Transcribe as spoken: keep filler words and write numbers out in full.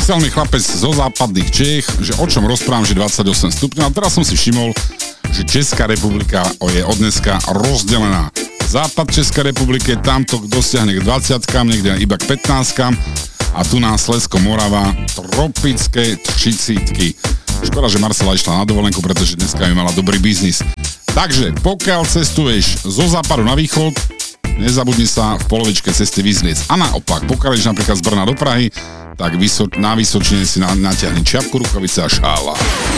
Písal mi chlapec zo západných Čech, že o čom rozprávam, že dvadsaťosem stupňov. A teraz som si všimol, že Česká republika je od dneska rozdelená. Západ Českej republiky, tamto dosiahne k dvadsiatkam, niekde iba k pätnástkam. A tu na Slezsko Morava tropické třicítky. Škoda, že Marcela išla na dovolenku, pretože dneska by mala dobrý biznis. Takže, pokiaľ cestuješ zo západu na východ, nezabudni sa v polovičke cesty vyzliecť. A naopak, pokiaľ ideš napríklad z Brna do Prahy, tak vyso- na Vysočine si na- natiahni čiapku, rukavice a šála.